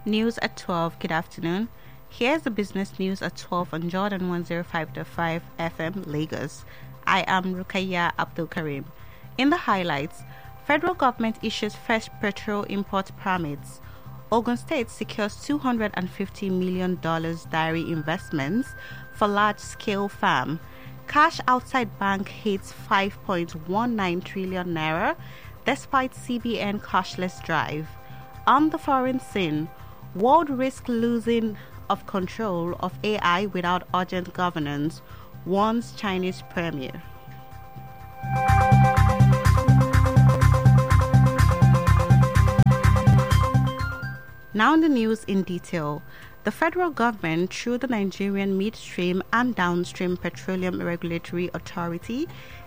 News at 12. Good afternoon. Here's the business news at 12 on Jordan 105.5 FM Lagos. I am Rukaya Abdul Karim. In the highlights, federal government issues fresh petrol import permits. Ogun State secures $250 million dairy investments for large-scale farm. Cash outside bank hits 5.19 trillion naira despite CBN cashless drive. On the foreign scene, world risks losing of control of AI without urgent governance, warns Chinese premier. Now the news in detail. The federal government, through the Nigerian Midstream and Downstream Petroleum Regulatory Authority,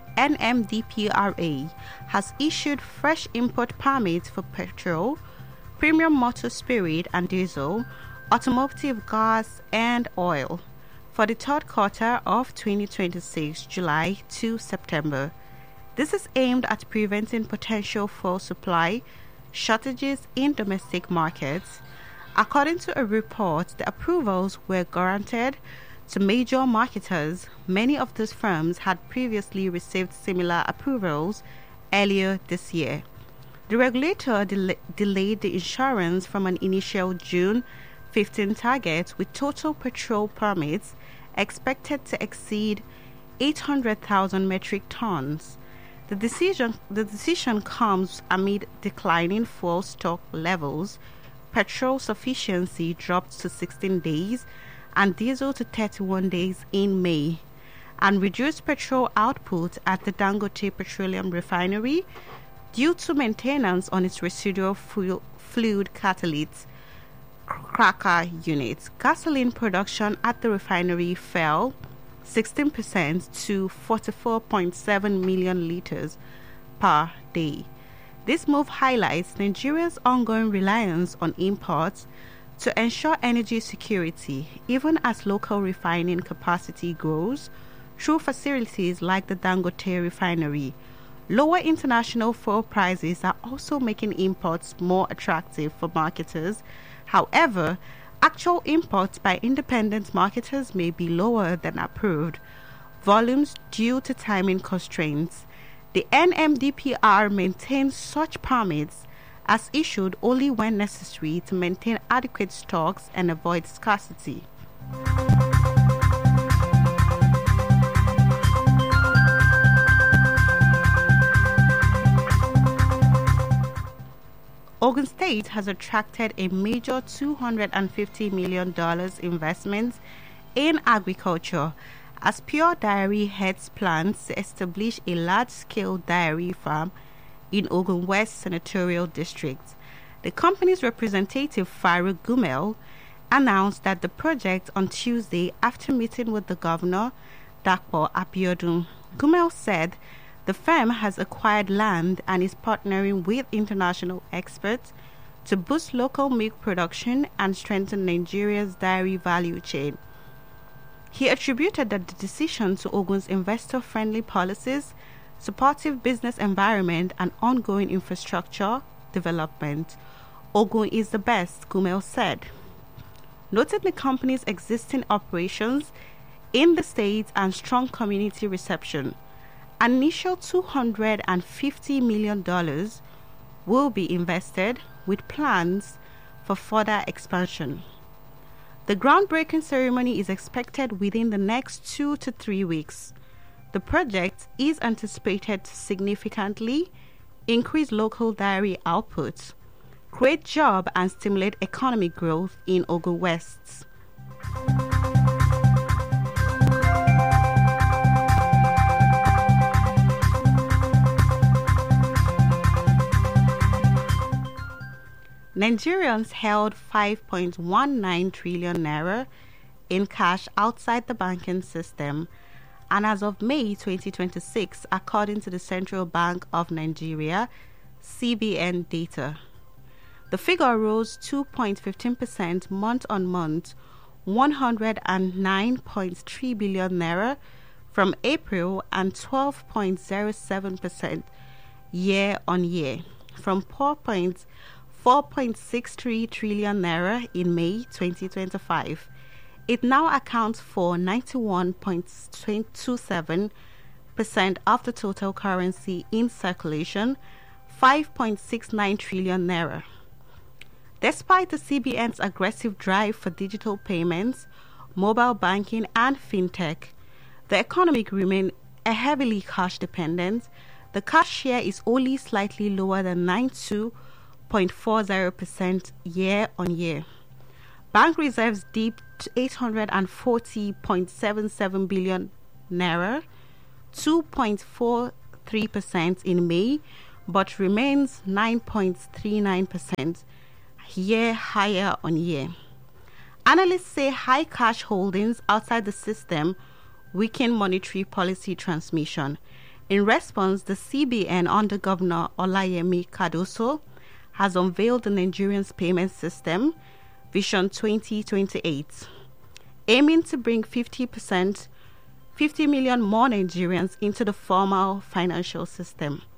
NMDPRA, has issued fresh import permits for petrol, premium motor spirit and diesel, automotive gas and oil for the third quarter of 2026, July to September. This is aimed at preventing potential fuel supply shortages in domestic markets. According to a report, the approvals were granted to major marketers. Many of these firms had previously received similar approvals earlier this year. The regulator delayed the insurance from an initial June 15 target, with total petrol permits expected to exceed 800,000 metric tons. The decision comes amid declining fuel stock levels. Petrol sufficiency dropped to 16 days and diesel to 31 days in May, and reduced petrol output at the Dangote Petroleum Refinery due to maintenance on its residual fluid catalyst cracker units. Gasoline production at the refinery fell 16% to 44.7 million liters per day. This move highlights Nigeria's ongoing reliance on imports to ensure energy security, even as local refining capacity grows through facilities like the Dangote refinery. Lower international fuel prices are also making imports more attractive for marketers. However, actual imports by independent marketers may be lower than approved volumes due to timing constraints. The NMDPR maintains such permits as issued only when necessary to maintain adequate stocks and avoid scarcity. Ogun State has attracted a major $250 million investment in agriculture as Pure Dairy heads plans to establish a large-scale dairy farm in Ogun West Senatorial District. The company's representative, Farouk Gumel, announced that the project on Tuesday after meeting with the governor, Dapo Abiodun. Gumel said the firm has acquired land and is partnering with international experts to boost local milk production and strengthen Nigeria's dairy value chain. He attributed the decision to Ogun's investor-friendly policies, supportive business environment, and ongoing infrastructure development. Ogun is the best, Gumel said. Noting the company's existing operations in the state and strong community reception, an initial $250 million will be invested with plans for further expansion. The groundbreaking ceremony is expected within the next 2 to 3 weeks. The project is anticipated to significantly increase local dairy output, create jobs, and stimulate economic growth in Ogun West. Nigerians held 5.19 trillion naira in cash outside the banking system, and as of May 2026, according to the Central Bank of Nigeria, CBN data, the figure rose 2.15% month-on-month, 109.3 billion naira from April, and 12.07% year-on-year, from 4.63 trillion naira in May 2025. It now accounts for 91.27% of the total currency in circulation, 5.69 trillion naira. Despite the CBN's aggressive drive for digital payments, mobile banking and fintech, the economy remains heavily cash dependent. The cash share is only slightly lower than 92.40% year on year. Bank reserves dipped to 840.77 billion naira, 2.43% in May, but remains 9.39% year higher on year. Analysts say high cash holdings outside the system weaken monetary policy transmission. In response, the CBN under Governor Olayemi Cardoso has unveiled the Nigerian payment system, Vision 2028, aiming to bring 50 million more Nigerians into the formal financial system.